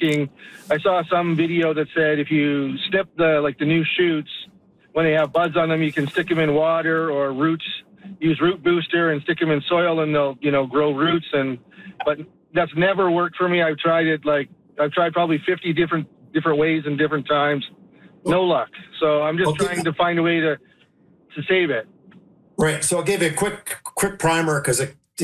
looking, I saw some video that said if you snip the new shoots, when they have buds on them, you can stick them in water or roots, use root booster and stick them in soil and they'll, grow roots. But that's never worked for me. I've tried it I've tried probably 50 different ways and different times. No luck. So I'm just trying to find a way to save it. Right. So I'll give you a quick primer because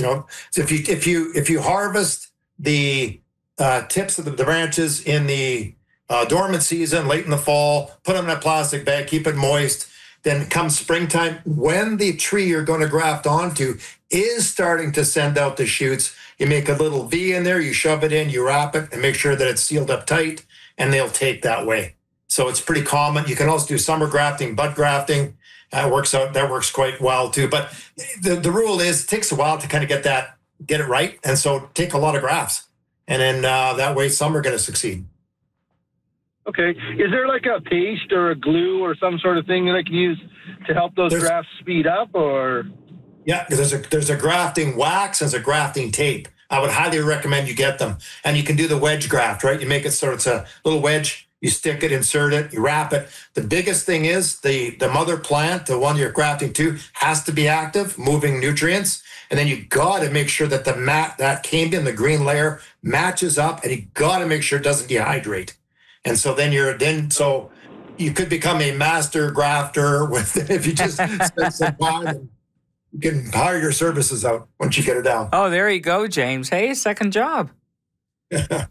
if you harvest the tips of the branches in the dormant season, late in the fall, put them in a plastic bag, keep it moist. Then come springtime, when the tree you're going to graft onto is starting to send out the shoots, you make a little V in there, you shove it in, you wrap it, and make sure that it's sealed up tight, and they'll take that way. So it's pretty common. You can also do summer grafting, bud grafting. That works quite well too. But the rule is it takes a while to kind of get it right, and so take a lot of grafts, and then that way some are going to succeed. Okay. Is there like a paste or a glue or some sort of thing that I can use to help those grafts speed up, or? Yeah, there's a grafting wax, there's a grafting tape. I would highly recommend you get them. And you can do the wedge graft, right? You make it so it's a little wedge, you stick it, insert it, you wrap it. The biggest thing is the mother plant, the one you're grafting to, has to be active, moving nutrients. And then you got to make sure that the mat that came in, the green layer, matches up, and you got to make sure it doesn't dehydrate. And so so you could become a master grafter if you just spend some time, and you can hire your services out once you get it down. Oh, there you go, James. Hey, second job. Yeah,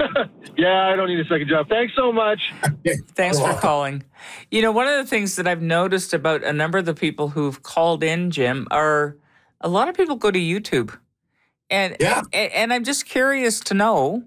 I don't need a second job. Thanks so much. Thanks for calling. One of the things that I've noticed about a number of the people who've called in, Jim, are a lot of people go to YouTube. And I'm just curious to know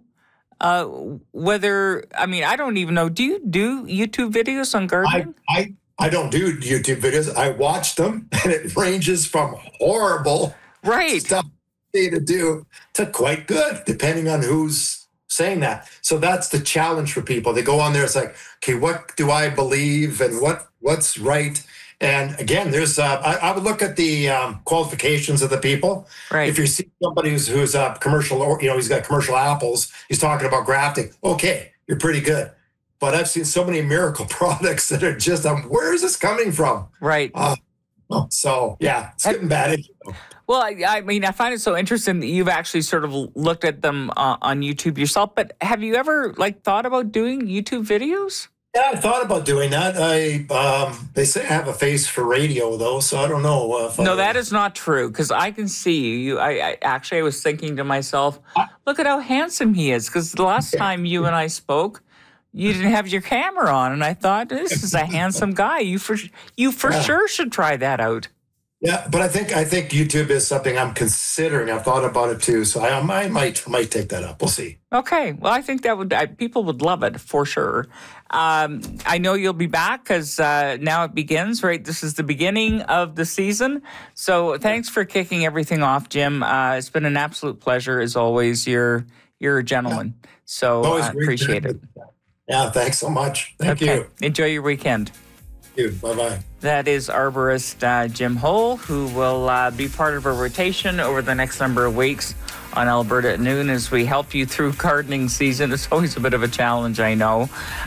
whether, I don't even know, do you do YouTube videos on gardening? I don't do YouTube videos. I watch them, and it ranges from horrible stuff to do to quite good, depending on who's saying that. So that's the challenge for people. They go on there, it's like, okay, what do I believe and what's right? And again, there's I would look at the qualifications of the people. Right. If you see somebody who's commercial, or he's got commercial apples, he's talking about grafting. Okay, you're pretty good. But I've seen so many miracle products that are just, where is this coming from? Right. So yeah, it's good and bad. Well, I find it so interesting that you've actually sort of looked at them on YouTube yourself. But have you ever thought about doing YouTube videos? Yeah, I thought about doing that. They say I have a face for radio, though, so I don't know. No, that is not true, because I can see you. I was thinking to myself, look at how handsome he is, because the last time you and I spoke, you didn't have your camera on, and I thought, this is a handsome guy. You for sure should try that out. Yeah, but I think YouTube is something I'm considering. I've thought about it too, so I might take that up. We'll see. Okay, well, I think that people would love it for sure. I know you'll be back because now it begins, right? This is the beginning of the season. So thanks for kicking everything off, Jim. It's been an absolute pleasure as always. You're a gentleman, so I appreciate it. Yeah, thanks so much. Thank you. Enjoy your weekend. Thank you. Bye-bye. That is arborist Jim Hull, who will be part of a rotation over the next number of weeks on Alberta at Noon as we help you through gardening season. It's always a bit of a challenge, I know.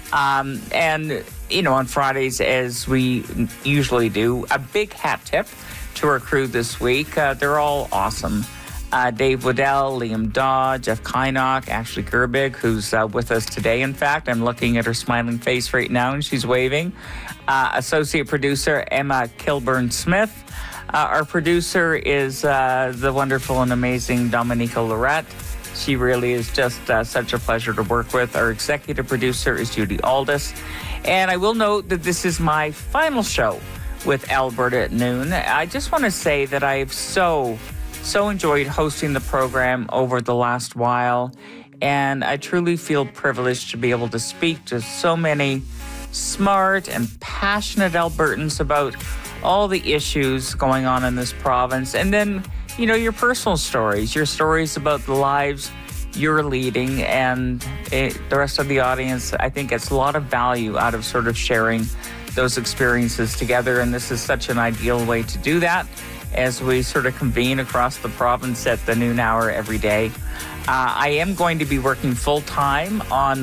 And, on Fridays, as we usually do, a big hat tip to our crew this week. They're all awesome. Dave Waddell, Liam Daw, Jeff Kynock, Ashley Gerbig, who's with us today. In fact, I'm looking at her smiling face right now, and she's waving. Associate producer, Emma Kilburn-Smith. Our producer is the wonderful and amazing Dominica Lorette. She really is just such a pleasure to work with. Our executive producer is Judy Aldis. And I will note that this is my final show with Alberta at Noon. I just want to say that I've so enjoyed hosting the program over the last while, and I truly feel privileged to be able to speak to so many smart and passionate Albertans about all the issues going on in this province. And then, your personal stories, your stories about the lives you're leading, and the rest of the audience, I think gets a lot of value out of sort of sharing those experiences together. And this is such an ideal way to do that as we sort of convene across the province at the noon hour every day. I am going to be working full-time on